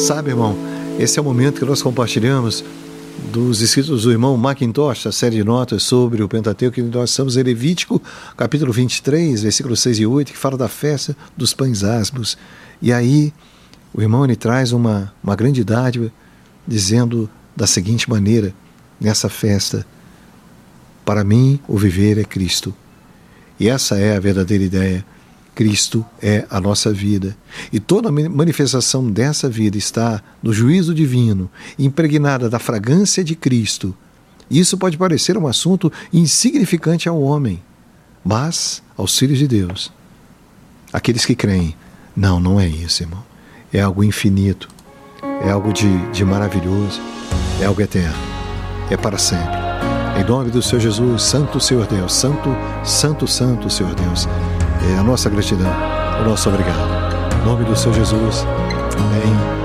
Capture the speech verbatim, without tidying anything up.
Sabe, irmão, esse é o momento que nós compartilhamos dos escritos do irmão Macintosh, a série de notas sobre o Pentateuco, que nós estamos em Levítico, capítulo vinte e três, versículos seis e oito, que fala da festa dos pães asmos. E aí, o irmão ele traz uma, uma grande dádiva, dizendo da seguinte maneira, nessa festa: para mim, o viver é Cristo. E essa é a verdadeira ideia. Cristo é a nossa vida. E toda manifestação dessa vida está no juízo divino, impregnada da fragrância de Cristo. Isso pode parecer um assunto insignificante ao homem, mas aos filhos de Deus, aqueles que creem, não, não é isso, irmão. É algo infinito, é algo de, de maravilhoso, é algo eterno, é para sempre. Em nome do Senhor Jesus, Santo Senhor Deus, Santo, Santo, Santo Senhor Deus, é a nossa gratidão, o nosso obrigado. Em nome do Senhor Jesus, amém.